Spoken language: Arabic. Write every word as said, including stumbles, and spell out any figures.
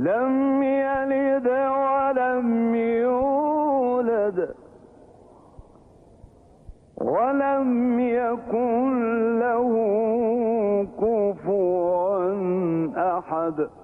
لم يلد ولم يولد ولم يكن له كفوا أحد.